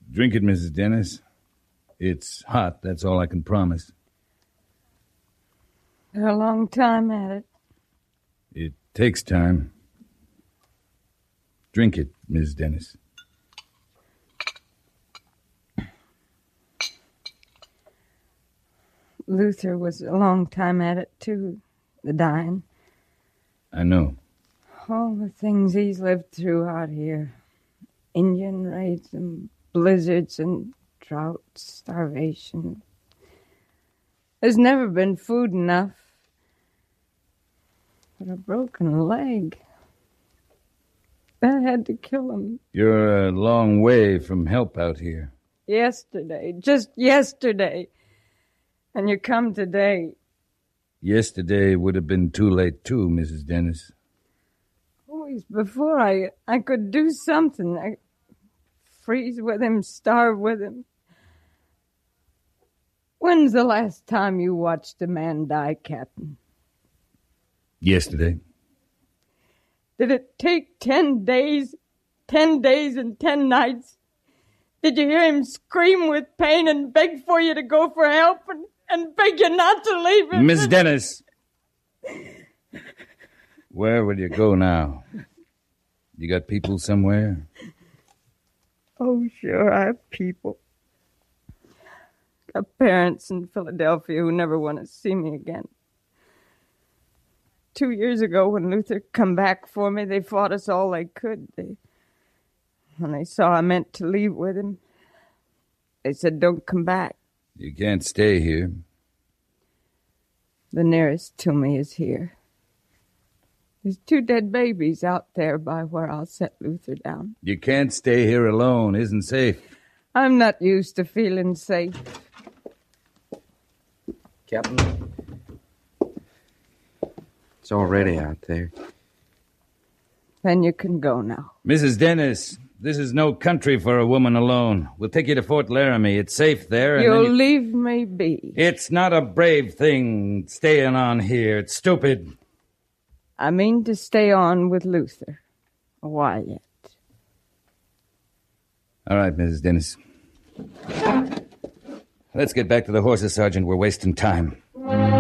Drink it, Mrs. Dennis. It's hot, that's all I can promise. A long time at it. It takes time. Drink it, Ms. Dennis. Luther was a long time at it, too, the dying. I know. All the things he's lived through out here. Indian raids and blizzards and drought, starvation. There's never been food enough. But a broken leg. That had to kill him. You're a long way from help out here. Yesterday. Just yesterday. And you come today. Yesterday would have been too late, too, Mrs. Dennis. Always before I could do something. I freeze with him, starve with him. When's the last time you watched a man die, Captain? Yesterday. Did it take 10 days? 10 days and 10 nights? Did you hear him scream with pain and beg for you to go for help and beg you not to leave him? Miss Dennis! Where will you go now? You got people somewhere? Oh, sure, I have people. Got parents in Philadelphia who never want to see me again. 2 years ago, when Luther come back for me, they fought us all they could. When they saw I meant to leave with him, they said, don't come back. You can't stay here. The nearest to me is here. There's 2 dead babies out there by where I'll set Luther down. You can't stay here alone. Isn't safe. I'm not used to feeling safe. Captain, it's all ready out there. Then you can go now. Mrs. Dennis, this is no country for a woman alone. We'll take you to Fort Laramie. It's safe there. And You'll leave me be. It's not a brave thing staying on here. It's stupid. I mean to stay on with Luther. A while yet. All right, Mrs. Dennis. Let's get back to the horses, Sergeant. We're wasting time.